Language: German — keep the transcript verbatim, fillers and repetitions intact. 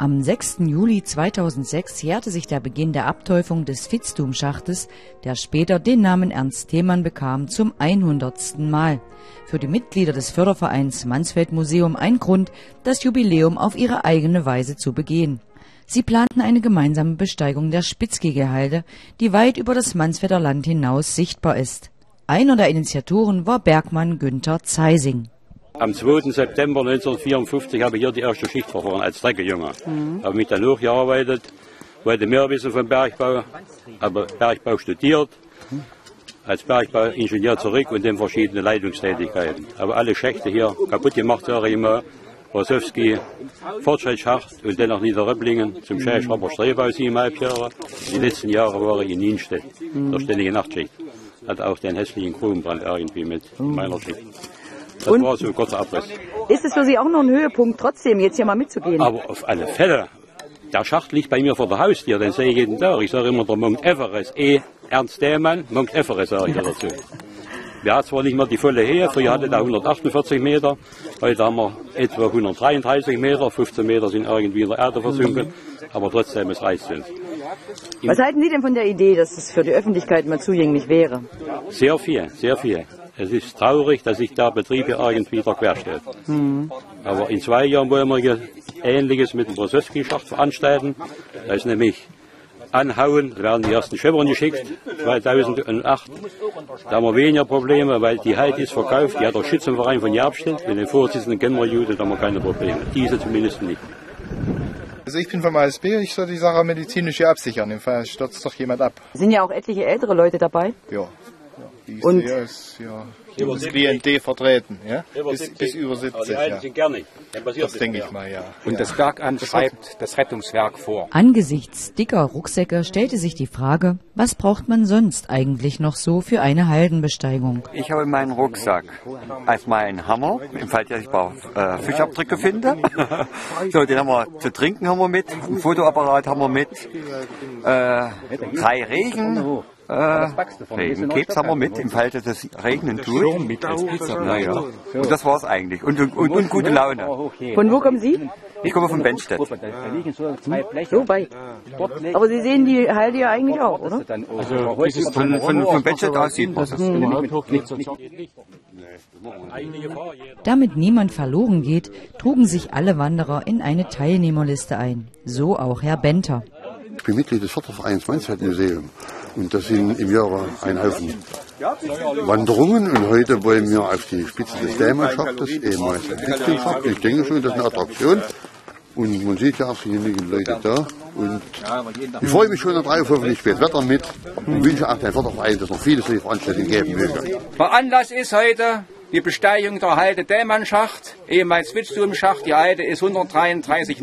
Am sechsten Juli zweitausendsechs jährte sich der Beginn der Abteufung des Vitzthum-Schachtes, der später den Namen Ernst Thälmann bekam, zum hundertsten Mal. Für die Mitglieder des Fördervereins Mansfeld-Museum ein Grund, das Jubiläum auf ihre eigene Weise zu begehen. Sie planten eine gemeinsame Besteigung der Spitzkegelhalde, die weit über das Mansfelder Land hinaus sichtbar ist. Einer der Initiatoren war Bergmann Günther Zeising. Am zweiten September neunzehnhundertvierundfünfzig habe ich hier die erste Schicht verfahren als Treckejunge. Mhm. Habe mich dann hochgearbeitet, wollte mehr wissen vom Bergbau, habe Bergbau studiert, als Bergbauingenieur zurück und dann verschiedene Leitungstätigkeiten. Aber alle Schächte hier kaputt gemacht, sage ich immer, Rosowski, Fortschrittsschacht und dann nach Niederröpplingen zum Schäschrapper Strebau siebeneinhalb Jahre. Die letzten Jahre war ich in Nienstedt, der ständige Nachtschicht. Hat auch den hässlichen Grubenbrand irgendwie mit in meiner Schicht. Das und war so ein kurzer Abriss. Ist es für Sie auch noch ein Höhepunkt, trotzdem jetzt hier mal mitzugehen? Aber auf alle Fälle. Der Schacht liegt bei mir vor der Haustür, den sehe ich jeden Tag. Ich sage immer der Mount Everest. E. Ernst Thälmann, Mount Everest sage ich dazu. Wir haben zwar nicht mehr die volle Höhe, früher hatte der hundertachtundvierzig Meter, heute haben wir etwa hundertdreiunddreißig Meter, fünfzehn Meter sind irgendwie in der Erde versunken, aber trotzdem, es reicht uns. Was halten Sie denn von der Idee, dass es für die Öffentlichkeit mal zugänglich wäre? Sehr viel, sehr viel. Es ist traurig, dass sich der Betrieb hier irgendwie da querstellt. Mhm. Aber in zwei Jahren wollen wir Ähnliches mit dem Rosowski-Schacht veranstalten. Da ist nämlich Anhauen, da werden die ersten Schöpfer geschickt, zweitausendacht. Da haben wir weniger Probleme, weil die Halde ist verkauft, die hat der Schützenverein von Jabstedt. Mit den Vorsitzenden kennen wir Jude, da haben wir keine Probleme. Diese zumindest nicht. Also ich bin vom A S B, ich soll die Sache medizinisch absichern, im Fall stürzt doch jemand ab. Sind ja auch etliche ältere Leute dabei? Ja. Die und ist ja das Klientel vertreten, ja? Bis, bis über siebzig. Ja. Das denke ich mal, ja. Und das Bergamt schreibt das Rettungswerk vor. Angesichts dicker Rucksäcke stellte sich die Frage, was braucht man sonst eigentlich noch so für eine Haldenbesteigung? Ich habe in meinem Rucksack erstmal einen Hammer, im Fall, dass ich ein paar äh, Fischabdrücke finde. So, den haben wir zu trinken haben wir mit, ein Fotoapparat haben wir mit, äh, drei Regen. Äh, Regenkebs haben wir mit, im Fall, dass es regnen tut. Naja. Und das war's eigentlich. Und, und, und, und gute Laune. Von wo kommen Sie? Ich komme von Benstedt. So weit. Aber Sie sehen die Halde ja eigentlich auch, oder? Also von, von, von Benstedt aus sieht man es. Damit niemand verloren geht, trugen sich alle Wanderer in eine Teilnehmerliste ein. So auch Herr Benter. Ich bin Mitglied des Fördervereins Mansfeld-Museum und das sind im Jahr ein Haufen Wanderungen und heute wollen wir auf die Spitze des Thälmann-Schachtes, ehemals der Vitzthum-Schacht. Ich denke schon, das ist eine Attraktion und man sieht ja auch genügend Leute da und ich freue mich schon darauf, hoffentlich spät Wetter mit und wünsche auch dem Förderverein, dass noch viele solche Veranstaltungen geben möge. Der Anlass ist heute die Besteigung der Halde Thälmann-Schacht, ehemals Vitzthum-Schacht. Die Halde ist hundertdreiunddreißig